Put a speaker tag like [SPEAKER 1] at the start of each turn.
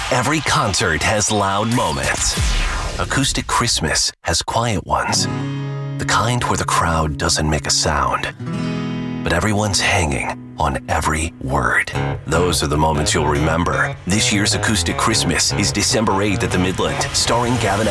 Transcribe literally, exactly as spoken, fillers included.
[SPEAKER 1] Every concert has loud moments. Acoustic Christmas has quiet ones. The kind where the crowd doesn't make a sound, but everyone's hanging on every word. Those are the moments you'll remember. This year's Acoustic Christmas is December eighth at the Midland, starring Gavin